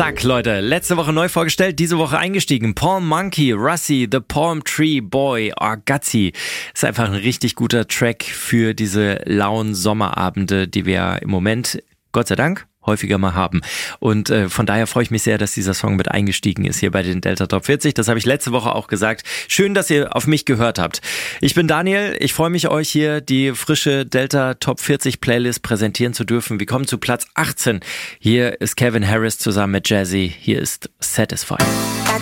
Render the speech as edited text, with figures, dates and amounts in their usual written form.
Zack, Leute, letzte Woche neu vorgestellt, diese Woche eingestiegen. Palm Monkey, Russi, The Palm Tree Boy, Argazzi. Ist einfach ein richtig guter Track für diese lauen Sommerabende, die wir im Moment, Gott sei Dank, häufiger mal haben. Und von daher freue ich mich sehr, dass dieser Song mit eingestiegen ist hier bei den Delta Top 40. Das habe ich letzte Woche auch gesagt. Schön, dass ihr auf mich gehört habt. Ich bin Daniel. Ich freue mich, euch hier die frische Delta Top 40 Playlist präsentieren zu dürfen. Wir kommen zu Platz 18. Hier ist Calvin Harris zusammen mit Jazzy. Hier ist Satisfied.